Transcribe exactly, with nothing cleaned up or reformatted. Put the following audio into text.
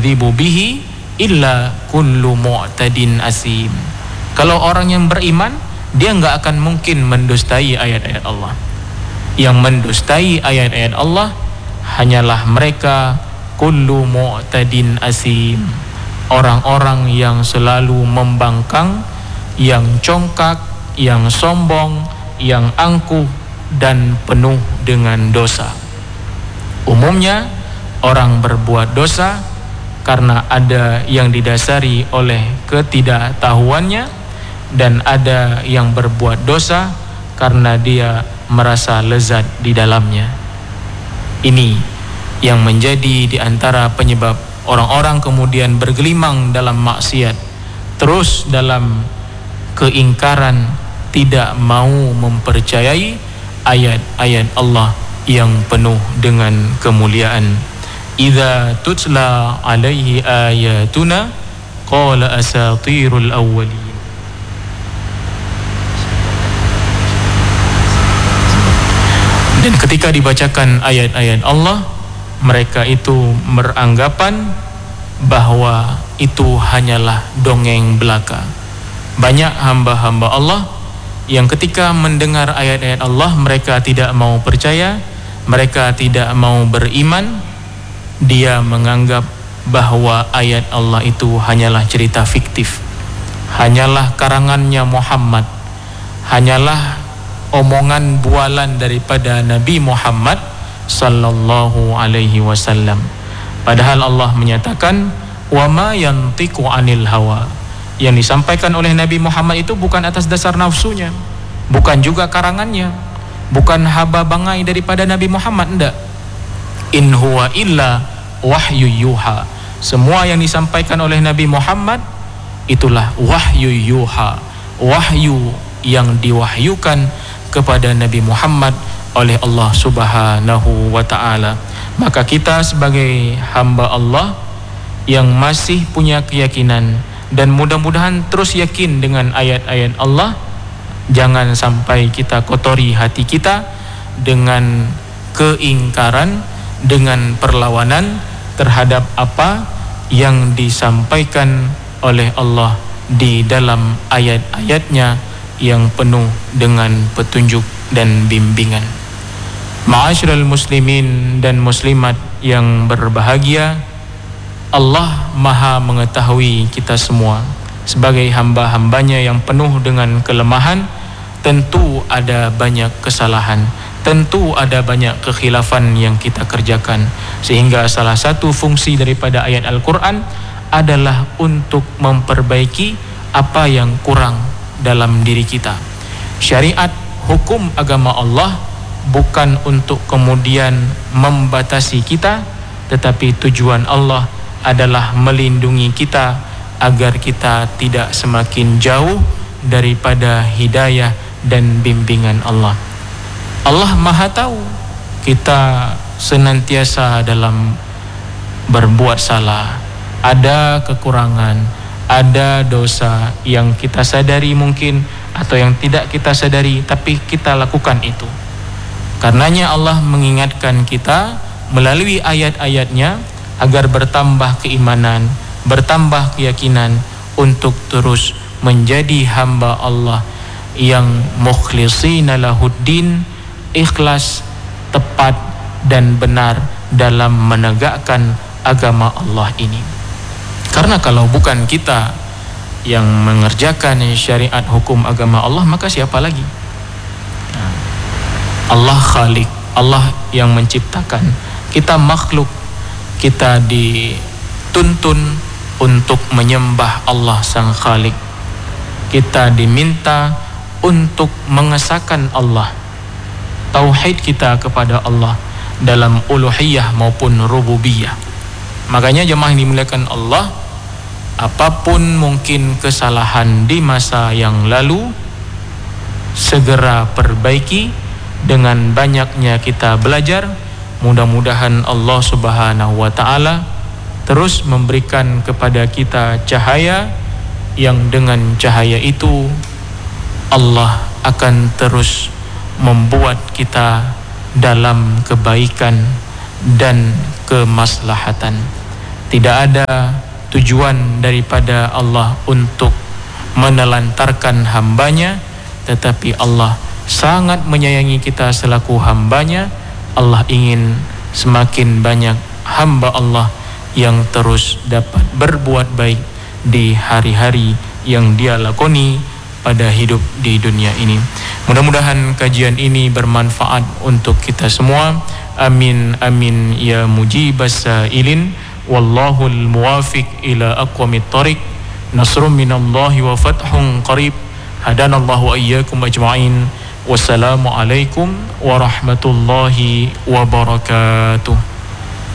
yakdzibu bihi illa kullu mu'tadin asim. Kalau orang yang beriman, dia enggak akan mungkin mendustai ayat-ayat Allah. Yang mendustai ayat-ayat Allah hanyalah mereka kullu mu'tadin asim, orang-orang yang selalu membangkang, yang congkak, yang sombong, yang angkuh dan penuh dengan dosa. Umumnya orang berbuat dosa karena ada yang didasari oleh ketidaktahuannya, dan ada yang berbuat dosa karena dia merasa lezat di dalamnya. Ini yang menjadi di antara penyebab orang-orang kemudian bergelimang dalam maksiat, terus dalam keingkaran, tidak mau mempercayai ayat-ayat Allah yang penuh dengan kemuliaan. Idza tutla alaihi ayatuna qala asatirul awwalin. Dan ketika dibacakan ayat-ayat Allah, mereka itu beranggapan bahwa itu hanyalah dongeng belaka. Banyak hamba-hamba Allah yang ketika mendengar ayat-ayat Allah, mereka tidak mau percaya, mereka tidak mau beriman. Dia menganggap bahwa ayat Allah itu hanyalah cerita fiktif, hanyalah karangannya Muhammad, hanyalah omongan bualan daripada Nabi Muhammad sallallahu alaihi wasallam. Padahal Allah menyatakan wa ma yantiqu anil hawa. Yang disampaikan oleh Nabi Muhammad itu bukan atas dasar nafsunya, bukan juga karangannya, bukan haba bangai daripada Nabi Muhammad, enggak. In huwa illa wahyu yuha. Semua yang disampaikan oleh Nabi Muhammad itulah wahyu yuha, wahyu yang diwahyukan kepada Nabi Muhammad oleh Allah Subhanahu wa ta'ala. Maka kita sebagai hamba Allah yang masih punya keyakinan dan mudah-mudahan terus yakin dengan ayat-ayat Allah, jangan sampai kita kotori hati kita dengan keingkaran, dengan perlawanan terhadap apa yang disampaikan oleh Allah di dalam ayat-ayatnya yang penuh dengan petunjuk dan bimbingan. Ma'asyiral muslimin dan muslimat yang berbahagia, Allah Maha mengetahui kita semua sebagai hamba-hambanya yang penuh dengan kelemahan. Tentu ada banyak kesalahan, tentu ada banyak kekhilafan yang kita kerjakan, sehingga salah satu fungsi daripada ayat Al-Quran adalah untuk memperbaiki apa yang kurang dalam diri kita. Syariat hukum agama Allah bukan untuk kemudian membatasi kita, tetapi tujuan Allah adalah melindungi kita agar kita tidak semakin jauh daripada hidayah dan bimbingan Allah. Allah Maha tahu kita senantiasa dalam berbuat salah, ada kekurangan, ada dosa yang kita sadari mungkin atau yang tidak kita sadari, tapi kita lakukan itu. Karenanya Allah mengingatkan kita melalui ayat-ayatnya agar bertambah keimanan, bertambah keyakinan untuk terus menjadi hamba Allah yang mukhlisina lahuddin, ikhlas, tepat dan benar dalam menegakkan agama Allah ini. Karena kalau bukan kita yang mengerjakan syariat hukum agama Allah, maka siapa lagi? Allah Khalik, Allah yang menciptakan. Kita makhluk, kita dituntun untuk menyembah Allah Sang Khalik. Kita diminta untuk mengesahkan Allah, tauhid kita kepada Allah dalam uluhiyah maupun rububiyah. Makanya jemaah yang dimuliakan Allah, apapun mungkin kesalahan di masa yang lalu, segera perbaiki dengan banyaknya kita belajar. Mudah-mudahan Allah Subhanahu wa ta'ala terus memberikan kepada kita cahaya, yang dengan cahaya itu Allah akan terus membuat kita dalam kebaikan dan kemaslahatan. Tidak ada tujuan daripada Allah untuk menelantarkan hambanya, tetapi Allah sangat menyayangi kita selaku hambanya. Allah ingin semakin banyak hamba Allah yang terus dapat berbuat baik di hari-hari yang dia lakoni pada hidup di dunia ini. Mudah-mudahan kajian ini bermanfaat untuk kita semua. Amin amin ya mujibas sailin. Wallahul muwafiq ila aqwamit thariq. Nasrun minallahi wa fathun qarib. Hadanallahu wa iyyakum ajma'in. Wassalamu alaikum warahmatullahi wabarakatuh.